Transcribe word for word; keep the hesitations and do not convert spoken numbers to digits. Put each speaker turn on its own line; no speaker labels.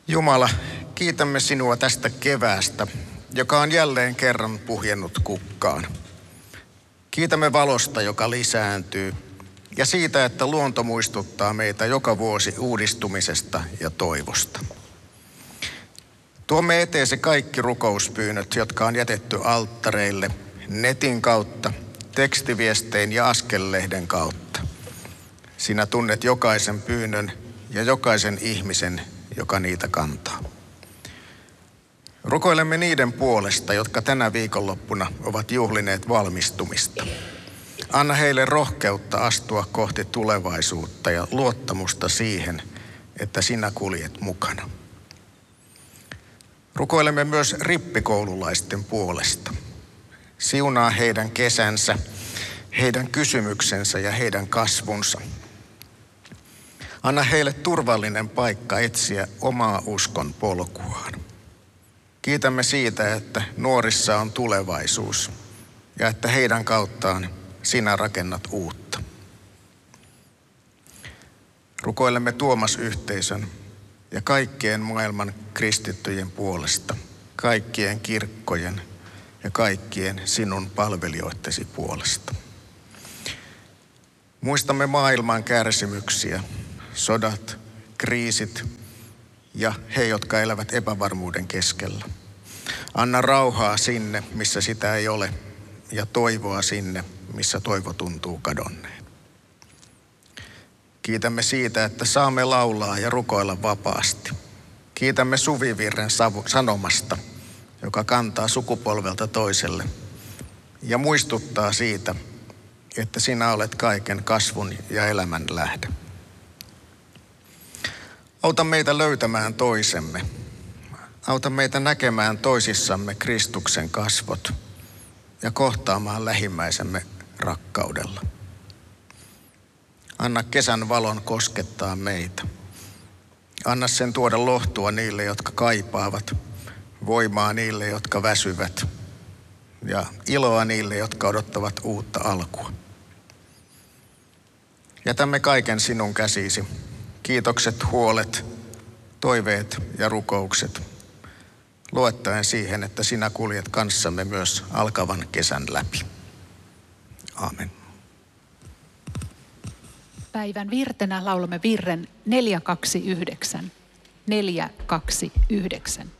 Jumala, kiitämme sinua tästä keväästä, joka on jälleen kerran puhjennut kukkaan. Kiitämme valosta, joka lisääntyy, ja siitä, että luonto muistuttaa meitä joka vuosi uudistumisesta ja toivosta. Tuomme eteesi kaikki rukouspyynnöt, jotka on jätetty alttareille netin kautta, tekstiviestein ja askellehden kautta. Sinä tunnet jokaisen pyynnön ja jokaisen ihmisen, joka niitä kantaa. Rukoilemme niiden puolesta, jotka tänä viikonloppuna ovat juhlineet valmistumista. Anna heille rohkeutta astua kohti tulevaisuutta ja luottamusta siihen, että sinä kuljet mukana. Rukoilemme myös rippikoululaisten puolesta. Siunaa heidän kesänsä, heidän kysymyksensä ja heidän kasvunsa. Anna heille turvallinen paikka etsiä omaa uskon polkuaan. Kiitämme siitä, että nuorissa on tulevaisuus ja että heidän kauttaan sinä rakennat uutta. Rukoilemme Tuomas-yhteisön ja kaikkien maailman kristittyjen puolesta, kaikkien kirkkojen ja kaikkien sinun palvelijoittesi puolesta. Muistamme maailman kärsimyksiä, sodat, kriisit ja he, jotka elävät epävarmuuden keskellä. Anna rauhaa sinne, missä sitä ei ole, ja toivoa sinne, missä toivo tuntuu kadonneen. Kiitämme siitä, että saamme laulaa ja rukoilla vapaasti. Kiitämme Suvivirren sanomasta, joka kantaa sukupolvelta toiselle ja muistuttaa siitä, että sinä olet kaiken kasvun ja elämän lähde. Auta meitä löytämään toisemme. Auta meitä näkemään toisissamme Kristuksen kasvot ja kohtaamaan lähimmäisemme rakkaudella. Anna kesän valon koskettaa meitä. Anna sen tuoda lohtua niille, jotka kaipaavat, voimaa niille, jotka väsyvät ja iloa niille, jotka odottavat uutta alkua. Jätämme kaiken sinun käsisi. Kiitokset, huolet, toiveet ja rukoukset, luottaen siihen, että sinä kuljet kanssamme myös alkavan kesän läpi. Aamen.
Päivän virtenä laulamme virren neljä kaksi yhdeksän. neljä kaksi yhdeksän.